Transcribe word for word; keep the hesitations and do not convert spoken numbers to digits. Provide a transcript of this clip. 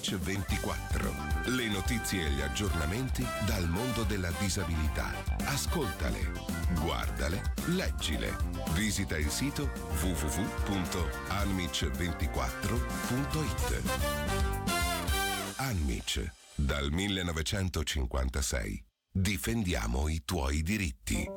Anmic ventiquattro. Le notizie e gli aggiornamenti dal mondo della disabilità. Ascoltale, guardale, leggile. Visita il sito w w w punto anmic ventiquattro punto it. Anmic, dal millenovecentocinquantasei. Difendiamo i tuoi diritti.